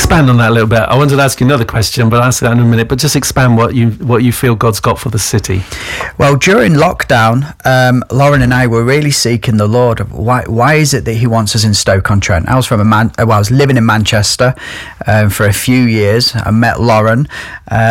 expand on that a little bit. I wanted to ask you another question, but I'll answer that in a minute. But just expand what you feel God's got for the city. Well, during lockdown, Lauren and I were really seeking the Lord. Why is it that He wants us in Stoke-on-Trent? I was living in Manchester for a few years. I met Lauren.